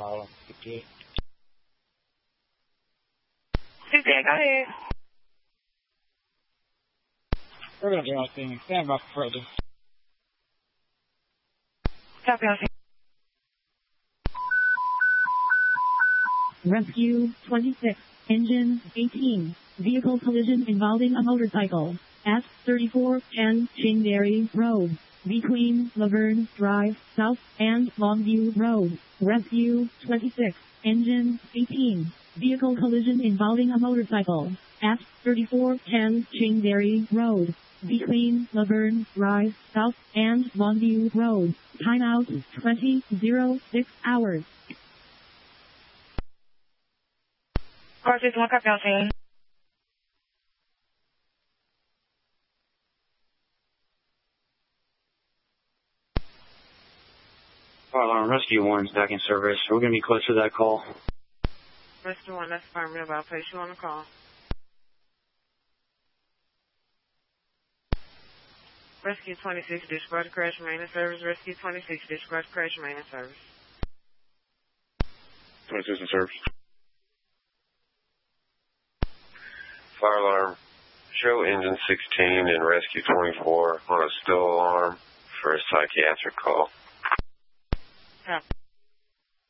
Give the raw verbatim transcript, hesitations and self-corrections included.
call. fifty-eight. fifty-eight, go ahead. We're going to do our thing. Stand by for further. Copy on. Rescue twenty-six, engine eighteen, vehicle collision involving a motorcycle at thirty-four ten Chingberry Road, between Laverne Drive South and Longview Road. Rescue twenty-six, engine eighteen, vehicle collision involving a motorcycle at thirty-four ten Chingberry Road, between Laverne Drive South and Longview Road. Timeout twenty oh six hours. Car six one, copy on scene. Fire alarm, Rescue one's back in service. We're going to be close to that call. Rescue one, that's affirmative. I'll place you on the call. Rescue twenty-six, discharge crash maintenance service. Rescue twenty-six, discharge crash maintenance service. twenty-six in service. Fire alarm, show engine sixteen and rescue twenty-four on a still alarm for a psychiatric call. Copy.